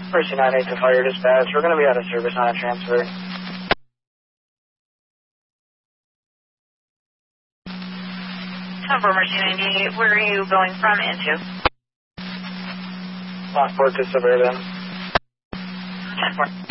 Mercy 98 to fire dispatch. We're going to be out of service on a transfer. 10-4 Mercy 98, where are you going from into? Lockport to Suburban. 10-4.